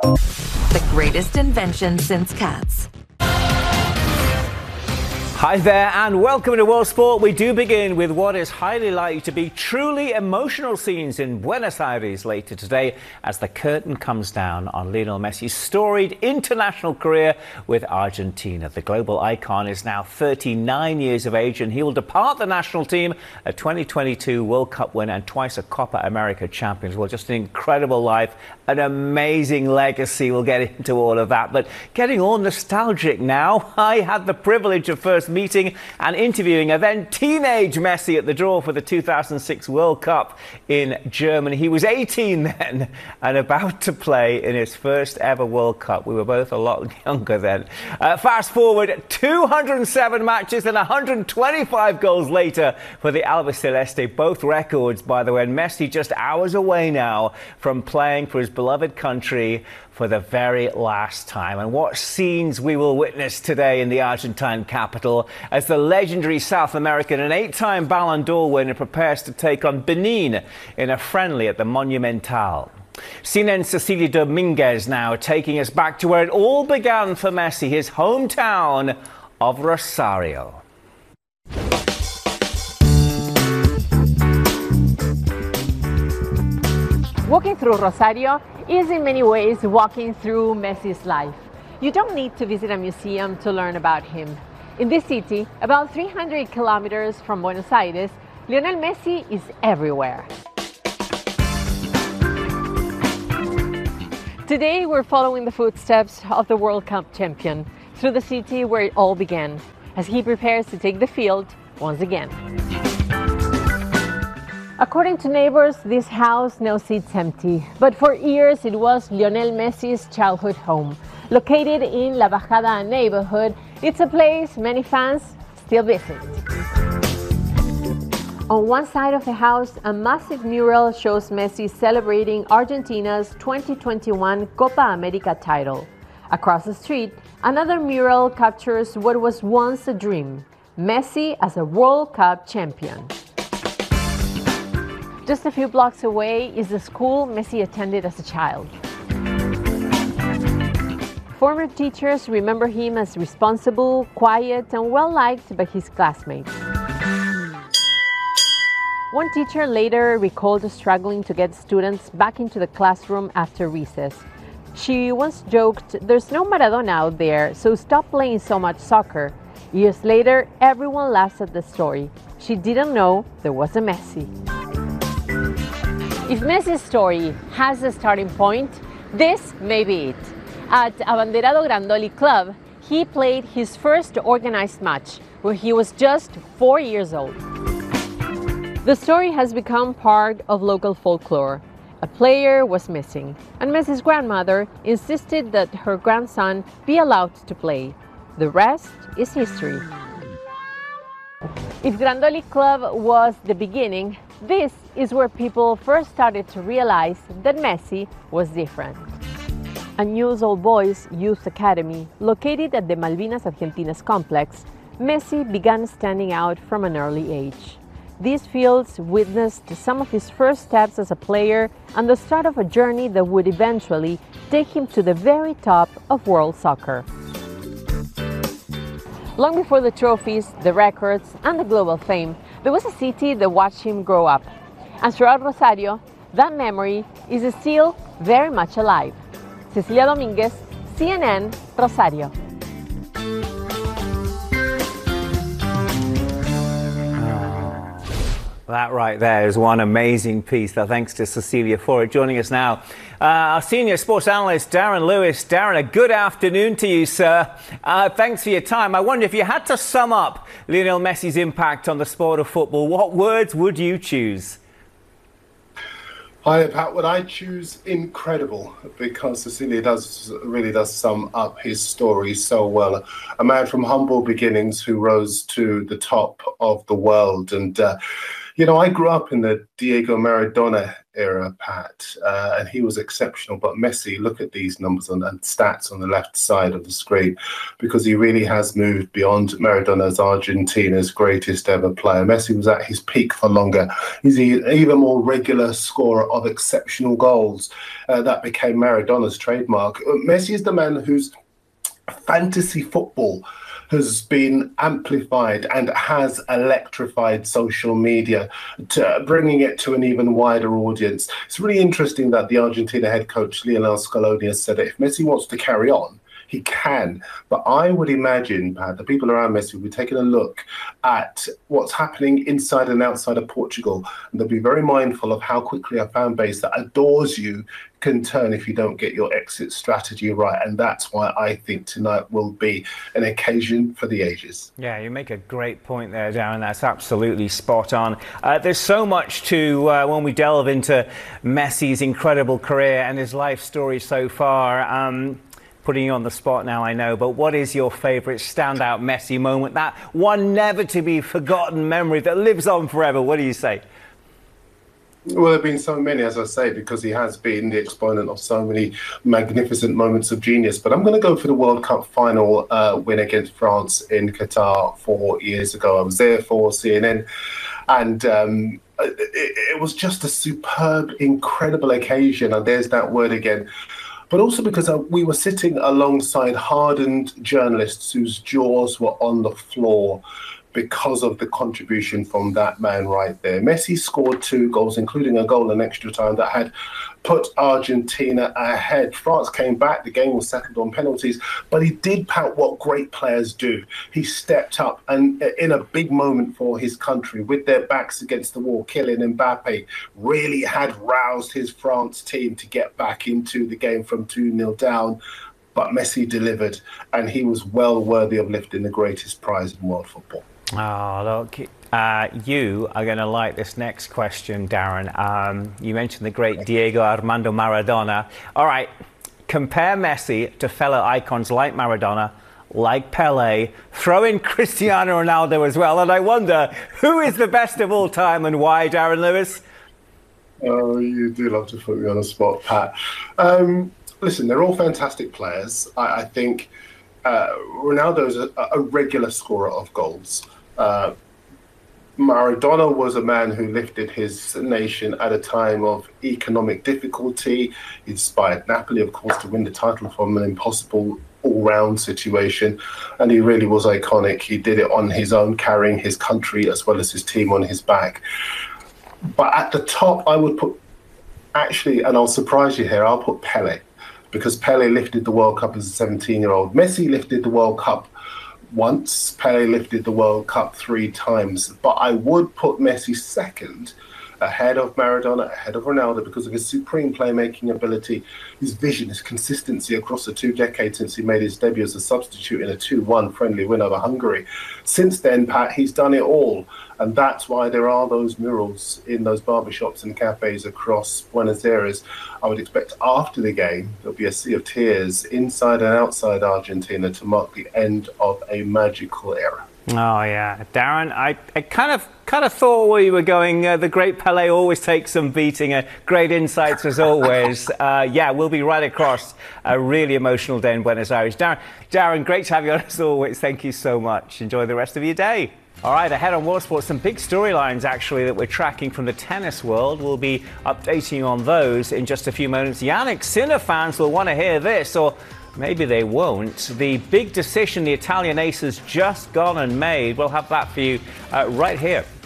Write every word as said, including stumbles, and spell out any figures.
The greatest invention since cats. Hi there and welcome to World Sport. We do begin with what is highly likely to be truly emotional scenes in Buenos Aires later today as the curtain comes down on Lionel Messi's storied international career with Argentina. The global icon is now thirty-nine years of age and he will depart the national team, a twenty twenty-two World Cup winner and twice a Copa America champion. Well, just an incredible life, an amazing legacy. We'll get into all of that, but getting all nostalgic now. I had the privilege of first meeting and interviewing a then teenage Messi at the draw for the two thousand six World Cup in Germany. He was eighteen then and about to play in his first ever World Cup. We were both a lot younger then. Uh, fast forward two hundred seven matches and one hundred twenty-five goals later for the Albiceleste, both records by the way, and Messi just hours away now from playing for his beloved country for the very last time. And what scenes we will witness today in the Argentine capital as the legendary South American and eight-time Ballon d'Or winner prepares to take on Benin in a friendly at the Monumental. C N N's Cecilia Dominguez now taking us back to where it all began for Messi, his hometown of Rosario. Walking through Rosario is in many ways walking through Messi's life. You don't need to visit a museum to learn about him. In this city, about three hundred kilometers from Buenos Aires, Lionel Messi is everywhere. Today we're following the footsteps of the World Cup champion through the city where it all began, as he prepares to take the field once again. According to neighbors, this house now sits empty, but for years it was Lionel Messi's childhood home. Located in La Bajada neighborhood, it's a place many fans still visit. On one side of the house, a massive mural shows Messi celebrating Argentina's twenty twenty-one Copa America title. Across the street, another mural captures what was once a dream, Messi as a World Cup champion. Just a few blocks away is the school Messi attended as a child. Former teachers remember him as responsible, quiet, and well-liked by his classmates. One teacher later recalled struggling to get students back into the classroom after recess. She once joked, "There's no Maradona out there, so stop playing so much soccer." Years later, everyone laughs at the story. She didn't know there was a Messi. If Messi's story has a starting point, this may be it. At Abanderado Grandoli Club, he played his first organized match when he was just four years old. The story has become part of local folklore. A player was missing, and Messi's grandmother insisted that her grandson be allowed to play. The rest is history. If Grandoli Club was the beginning, this is where people first started to realize that Messi was different. A Newell's Old Boys Youth Academy, located at the Malvinas Argentinas complex, Messi began standing out from an early age. These fields witnessed some of his first steps as a player and the start of a journey that would eventually take him to the very top of world soccer. Long before the trophies, the records, and the global fame, there was a city that watched him grow up. And throughout Rosario, that memory is still very much alive. Cecilia Dominguez, C N N, Rosario. That right there is one amazing piece. So thanks to Cecilia for it. Joining us now, uh, our senior sports analyst, Darren Lewis. Darren, a good afternoon to you, sir. Uh, thanks for your time. I wonder if you had to sum up Lionel Messi's impact on the sport of football, what words would you choose? Hi, Pat. Would I choose incredible? Because Cecilia does really does sum up his story so well. A man from humble beginnings who rose to the top of the world. And, uh, you know, I grew up in the Diego Maradona era, Pat, uh, and he was exceptional. But Messi, look at these numbers on, and stats on the left side of the screen, because he really has moved beyond Maradona's Argentina's greatest ever player. Messi was at his peak for longer. He's an even more regular scorer of exceptional goals. Uh, that became Maradona's trademark. Messi is the man whose fantasy football has been amplified and has electrified social media, to bringing it to an even wider audience. It's really interesting that the Argentina head coach Lionel Scaloni has said that if Messi wants to carry on, he can. But I would imagine, Pat, the people around Messi will be taking a look at what's happening inside and outside of Portugal, and they'll be very mindful of how quickly a fan base that adores you can turn if you don't get your exit strategy right. And that's why I think tonight will be an occasion for the ages. Yeah, you make a great point there, Darren. That's absolutely spot on. Uh, there's so much to, uh, when we delve into Messi's incredible career and his life story so far. Um, putting you on the spot now, I know, but what is your favourite standout Messi moment? That one never to be forgotten memory that lives on forever. What do you say? Well, there have been so many, as I say, because he has been the exponent of so many magnificent moments of genius. But I'm going to go for the World Cup final uh, win against France in Qatar four years ago. I was there for C N N, and um, it, it was just a superb, incredible occasion. And there's that word again. But also because uh, we were sitting alongside hardened journalists whose jaws were on the floor because of the contribution from that man right there. Messi scored two goals, including a goal in extra time that had put Argentina ahead. France came back. The game was settled on penalties, but he did, Pat, what great players do. He stepped up, and in a big moment for his country, with their backs against the wall, Kylian Mbappe really had roused his France team to get back into the game from two nil down. But Messi delivered, and he was well worthy of lifting the greatest prize in world football. Oh, look, uh, you are going to like this next question, Darren. Um, you mentioned the great Diego Armando Maradona. All right, compare Messi to fellow icons like Maradona, like Pelé, throw in Cristiano Ronaldo as well, and I wonder, who is the best of all time and why, Darren Lewis? Oh, you do love to put me on the spot, Pat. Um, listen, they're all fantastic players. I, I think uh, Ronaldo is a, a regular scorer of goals. Uh, Maradona was a man who lifted his nation at a time of economic difficulty. He inspired Napoli, of course, to win the title from an impossible all-round situation, and he really was iconic. He did it on his own, carrying his country as well as his team on his back. But at the top, I would put, actually, and I'll surprise you here, I'll put Pelé, because Pelé lifted the World Cup as a seventeen-year-old. Messi lifted the World Cup once. Pelé lifted the World Cup three times. But I would put Messi second, ahead of Maradona, ahead of Ronaldo, because of his supreme playmaking ability, his vision, his consistency across the two decades since he made his debut as a substitute in a two one friendly win over Hungary. Since then, Pat, he's done it all. And that's why there are those murals in those barbershops and cafes across Buenos Aires. I would expect after the game, there'll be a sea of tears inside and outside Argentina to mark the end of a magical era. Oh, yeah. Darren, I, I kind of kind of thought where you were going. Uh, the great Pelé always takes some beating. Uh, great insights as always. Uh, yeah, we'll be right across a really emotional day in Buenos Aires. Darren, Darren, great to have you on as always. Thank you so much. Enjoy the rest of your day. All right, ahead on World Sports, some big storylines actually that we're tracking from the tennis world. We'll be updating you on those in just a few moments. Jannik Sinner fans will want to hear this, or maybe they won't. The big decision the Italian ace has just gone and made. We'll have that for you uh, right here